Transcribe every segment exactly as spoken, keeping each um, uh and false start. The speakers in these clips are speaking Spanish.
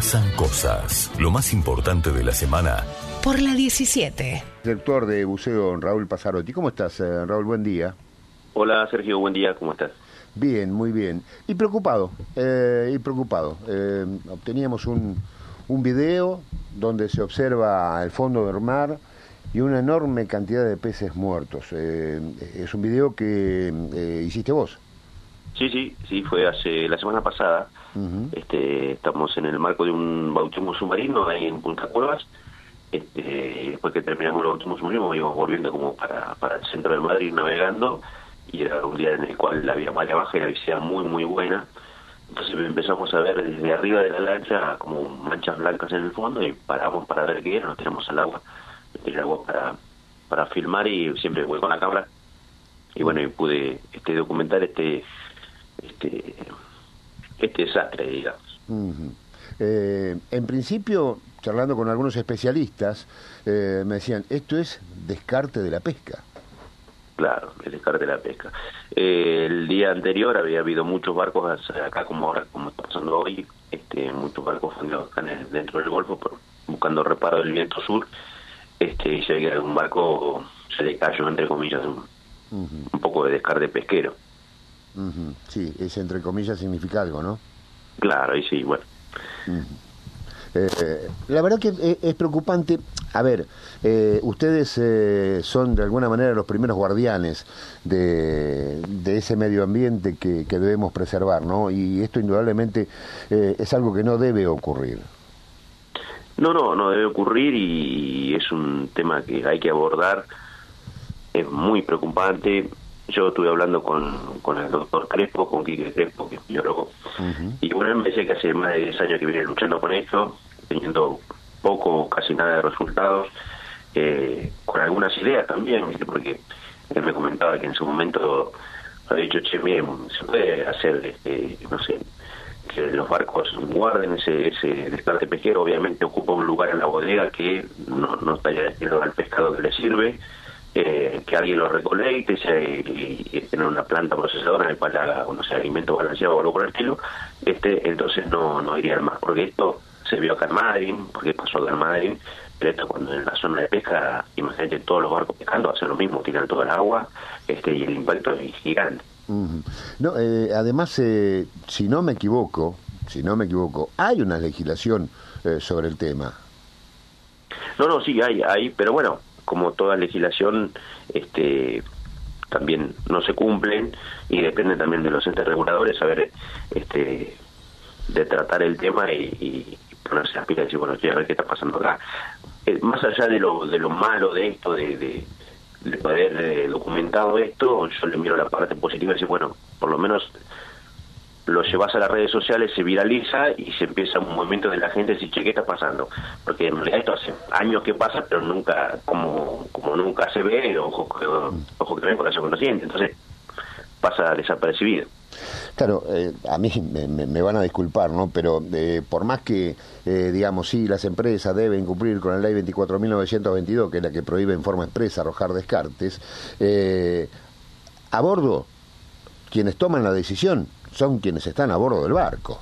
Pasan cosas. Lo más importante de la semana. Por la diecisiete. Director de buceo, Raúl Passarotti. ¿Cómo estás, eh, Raúl? Buen día. Hola, Sergio. Buen día. ¿Cómo estás? Bien, muy bien. Y preocupado. Eh, y preocupado. Eh, obteníamos un, un video donde se observa el fondo del mar y una enorme cantidad de peces muertos. Eh, es un video que eh, hiciste vos. Sí, sí, sí, fue hace la semana pasada. Uh-huh. Este, estamos en el marco de un bautismo submarino ahí en Punta Cuevas. Este, después que terminamos el bautismo submarino, íbamos volviendo como para, para el centro de Madrid navegando, y era un día en el cual había marea baja y la visibilidad muy, muy buena. Entonces empezamos a ver desde arriba de la lancha como manchas blancas en el fondo y paramos para ver qué era, nos tiramos al agua, el agua para, para filmar, y siempre voy con la cámara. Y bueno, y pude este, documentar este... este este desastre, digamos. Uh-huh. Eh, en principio, charlando con algunos especialistas, eh, me decían, esto es descarte de la pesca. Claro, el descarte de la pesca. Eh, el día anterior había habido muchos barcos, acá como ahora, como está pasando hoy, este, muchos barcos fundados acá en el, dentro del Golfo, por, buscando reparo del viento sur, este, y se ve que un barco se le cayó, entre comillas, un, uh-huh. un poco de descarte pesquero. Uh-huh. Sí, ese entre comillas significa algo, ¿no? Claro, y sí, bueno. Uh-huh. eh, la verdad que es, es preocupante. A ver, eh, ustedes eh, son de alguna manera los primeros guardianes de, de ese medio ambiente que, que debemos preservar, ¿no? Y esto indudablemente eh, es algo que no debe ocurrir. No, no, no debe ocurrir, y es un tema que hay que abordar. Es muy preocupante. Yo estuve hablando con, con el doctor Crespo, con Quique Crespo, que es biólogo, uh-huh. y bueno, él me decía que hace más de diez años que viene luchando con esto, teniendo poco, casi nada de resultados, eh, con algunas ideas también, ¿viste? Porque él me comentaba que en su momento había dicho, che, bien, se puede hacer, este, no sé, que los barcos guarden ese, ese descarte pesquero. Obviamente ocupa un lugar en la bodega que no, no está ya destinado al pescado que le sirve. Eh, que alguien lo recolecte y, y, y tener una planta procesadora en la cual haga, no sé, alimento balanceado o algo por el estilo, este, entonces no, no iría al mar, porque esto se vio acá en Madrid, porque pasó acá en Madrid, pero esto cuando en la zona de pesca, imagínate todos los barcos pescando, hacen lo mismo, tiran todo el agua, este, y el impacto es gigante. Uh-huh. No, eh, además, eh, si no me equivoco, si no me equivoco, hay una legislación eh, sobre el tema. No, no, sí, hay, hay, pero bueno, como toda legislación, este, también no se cumplen, y depende también de los entes reguladores saber, este, de tratar el tema y, y ponerse las pilas y decir, bueno, che, a ver qué está pasando acá. Eh, más allá de lo de lo malo de esto, de, de, de haber eh, documentado esto, yo le miro la parte positiva y decir, bueno, por lo menos lo llevas a las redes sociales, se viraliza y se empieza un movimiento de la gente a decir, che, ¿qué está pasando? Porque en realidad esto hace años que pasa, pero nunca, como como nunca se ve, ojo que, ojo que ven, corazón conociente, entonces pasa desapercibido. Claro, eh, a mí me, me, me van a disculpar, ¿no? Pero eh, por más que, eh, digamos, sí, las empresas deben cumplir con la ley veinticuatro mil novecientos veintidós, que es la que prohíbe en forma expresa arrojar descartes, eh, a bordo, quienes toman la decisión son quienes están a bordo del barco.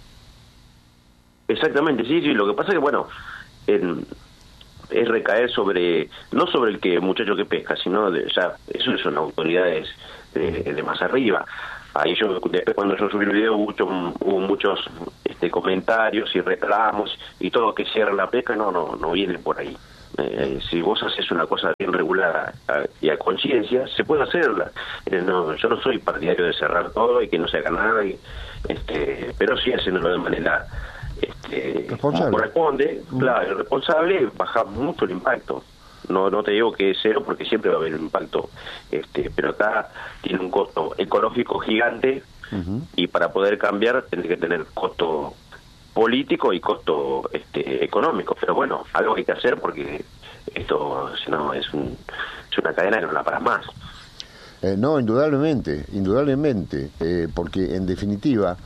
Exactamente, sí, sí. Lo que pasa es que, bueno, en, es recaer sobre, no sobre el que muchacho que pesca, sino de, ya, eso son autoridades de, de más arriba. Ahí yo, después cuando yo subí el video, hubo, mucho, hubo muchos este, comentarios y reclamos, y todo que cierra la pesca, no, no, no viene por ahí. Eh, si vos haces una cosa bien regulada a, y a conciencia, se puede hacerla. Eh, no, yo no soy partidario de cerrar todo y que no se haga nada, y, este, pero sí haciéndolo de manera este, como corresponde, mm. claro, responsable, baja mucho el impacto. No no te digo que es cero, porque siempre va a haber un impacto, este, pero acá tiene un costo ecológico gigante, uh-huh. y para poder cambiar tiene que tener costo político y costo este, económico, pero bueno, algo hay que hacer, porque esto si no es, un, es una cadena que no la paras más. Eh, no, indudablemente, indudablemente, eh, porque en definitiva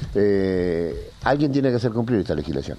eh, alguien tiene que hacer cumplir esta legislación.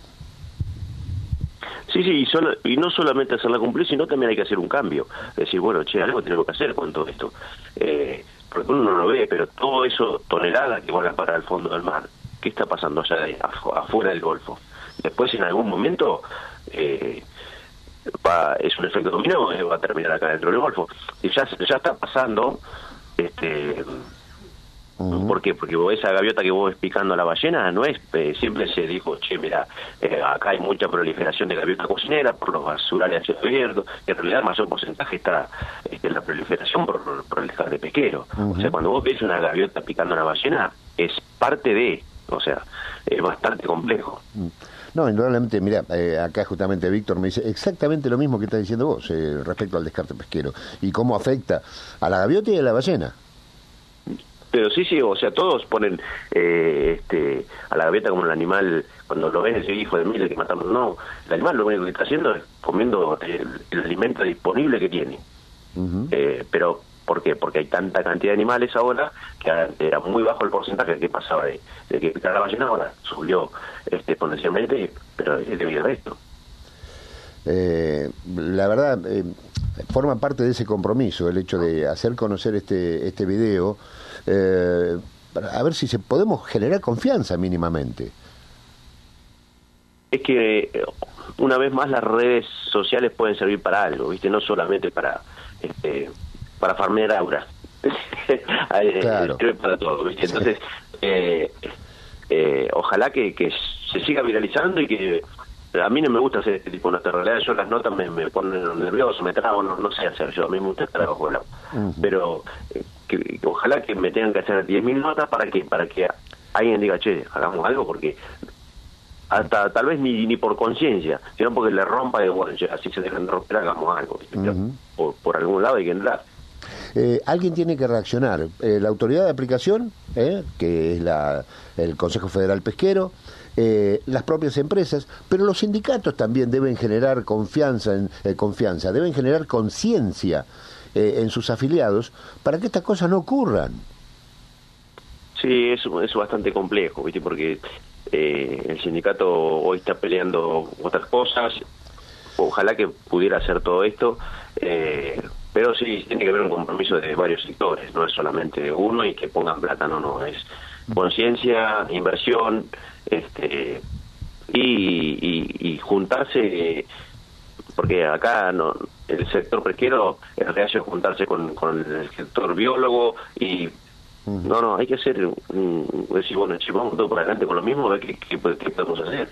Sí, sí, y, solo, y no solamente hacerla cumplir, sino también hay que hacer un cambio. Es decir, bueno, che, algo tenemos que hacer con todo esto. Eh, porque uno no lo ve, pero todo eso, toneladas que van a parar al fondo del mar, ¿qué está pasando allá de, afuera del Golfo? después en algún momento eh, va, es un efecto dominó, eh, va a terminar acá dentro del Golfo. Y ya, ya está pasando, este... Uh-huh. ¿Por qué? Porque vos, esa gaviota que vos ves picando a la ballena, no es, eh, siempre se dijo, che, mira, eh, acá hay mucha proliferación de gaviota cocinera por los basurales a cielo abierto, y en realidad el mayor porcentaje está este, en la proliferación por, por el descarte pesquero. Uh-huh. O sea, cuando vos ves una gaviota picando a una ballena, es parte de, o sea, es bastante complejo. Uh-huh. No, indudablemente, mira, eh, acá justamente Víctor me dice exactamente lo mismo que estás diciendo vos eh, respecto al descarte pesquero y cómo afecta a la gaviota y a la ballena. Pero sí, sí, o sea, todos ponen eh, este, a la gaviota como el animal, cuando lo ven, ese hijo de mil que matamos. No, el animal lo único que está haciendo es comiendo el, el alimento disponible que tiene. Uh-huh. Eh, pero, ¿por qué? Porque hay tanta cantidad de animales ahora que era muy bajo el porcentaje que pasaba de, de que picar la ballena, ahora subió este, exponencialmente, pero es debido a esto. Eh, la verdad, eh, forma parte de ese compromiso el hecho de hacer conocer este, este video. Eh, a ver si se podemos generar confianza mínimamente. Es que una vez más las redes sociales pueden servir para algo, ¿viste? No solamente para este, para farmear aura. Claro. Sirve para todo, ¿viste? Entonces, eh, eh, ojalá que, que se siga viralizando y que a mí no me gusta hacer este tipo de notas. En realidad yo las notas me, me ponen nervioso, me trago, no, no sé hacer yo, a mí me gusta estar abajo del agua. Uh-huh. Pero eh, que, que ojalá que me tengan que hacer diez mil notas para que para que alguien diga, che, hagamos algo, porque hasta tal vez ni ni por conciencia, sino porque le rompa y bueno, che, así se dejan de romper, hagamos algo. Uh-huh. por, por algún lado hay que entrar. Eh, alguien tiene que reaccionar. Eh, la autoridad de aplicación, eh, que es la el Consejo Federal Pesquero, Eh, las propias empresas, pero los sindicatos también deben generar confianza, en, eh, confianza, deben generar conciencia eh, en sus afiliados para que estas cosas no ocurran. Sí, es, es bastante complejo, ¿viste? Porque eh, el sindicato hoy está peleando otras cosas, ojalá que pudiera hacer todo esto, eh, pero sí, tiene que haber un compromiso de varios sectores, no es solamente de uno y que pongan plata, no, no, es conciencia, inversión, este y, y, y juntarse, porque acá no el sector pesquero es reacio juntarse con, con el sector biólogo y uh-huh. no, no, hay que hacer un, decir, bueno, si vamos todo por adelante con lo mismo, a ver qué, qué, qué podemos hacer.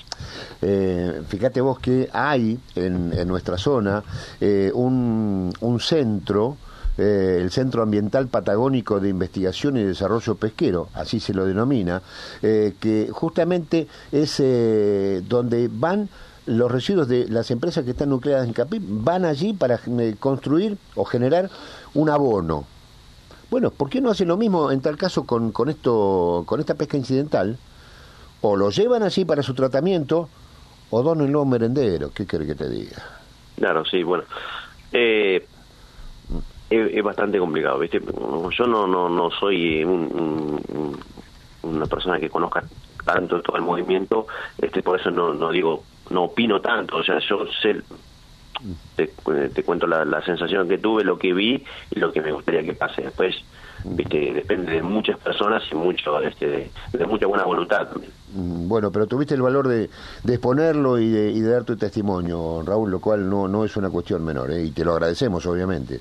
Eh, fíjate vos que hay en, en nuestra zona eh, un, un centro, eh, el Centro Ambiental Patagónico de Investigación y Desarrollo Pesquero, así se lo denomina, eh, que justamente es eh, donde van los residuos de las empresas que están nucleadas en Capim, van allí para eh, construir o generar un abono. Bueno, ¿por qué no hacen lo mismo en tal caso con, con esto, con esta pesca incidental? O lo llevan allí para su tratamiento, o dónenlo a un merendero. ¿Qué querés que te diga? Claro, sí, bueno. Eh, es, es bastante complicado, ¿viste? Yo no no no soy un, un, una persona que conozca tanto todo el movimiento, este por eso no no digo, no opino tanto. O sea, yo sé, te, te cuento la, la sensación que tuve, lo que vi y lo que me gustaría que pase después. Viste, depende de muchas personas y mucho este, de, de mucha buena voluntad también. Bueno, pero tuviste el valor de, de exponerlo y de, y de dar tu testimonio, Raúl, lo cual no no es una cuestión menor, ¿eh? Y te lo agradecemos, obviamente.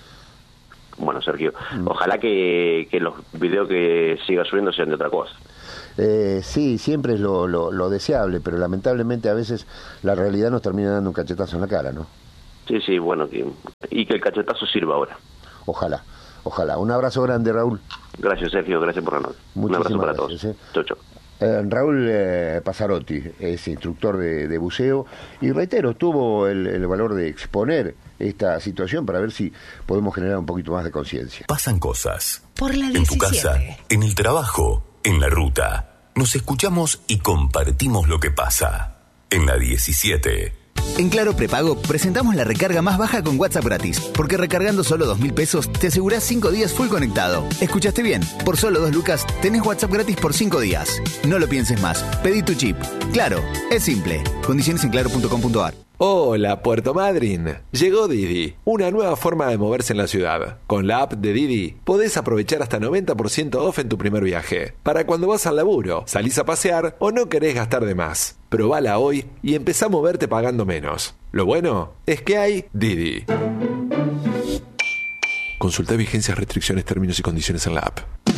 Bueno, Sergio, mm. ojalá que, que los videos que siga subiendo sean de otra cosa. Eh, sí, siempre es lo, lo, lo deseable, pero lamentablemente a veces la realidad nos termina dando un cachetazo en la cara, ¿no? Sí, sí, bueno, que, y que el cachetazo sirva ahora. Ojalá. Ojalá. Un abrazo grande, Raúl. Gracias, Sergio. Gracias por la nota. Un abrazo para gracias, todos. Eh. Chau, chau. Eh, Raúl eh, Passarotti es instructor de, de buceo y, reitero, tuvo el, el valor de exponer esta situación para ver si podemos generar un poquito más de conciencia. Pasan cosas. Por la en tu diecisiete. casa, en el trabajo, en la ruta. Nos escuchamos y compartimos lo que pasa. En la diecisiete. En Claro Prepago presentamos la recarga más baja con WhatsApp gratis, porque recargando solo dos mil pesos te asegurás cinco días full conectado. ¿Escuchaste bien? Por solo dos lucas tenés WhatsApp gratis por cinco días. No lo pienses más, pedí tu chip. Claro, es simple. Condiciones en claro punto com punto a r. Hola, Puerto Madryn. Llegó Didi, una nueva forma de moverse en la ciudad. Con la app de Didi podés aprovechar hasta noventa por ciento off en tu primer viaje. Para cuando vas al laburo, salís a pasear o no querés gastar de más. Probala hoy y empezá a moverte pagando menos. Lo bueno es que hay Didi. Consulta vigencias, restricciones, términos y condiciones en la app.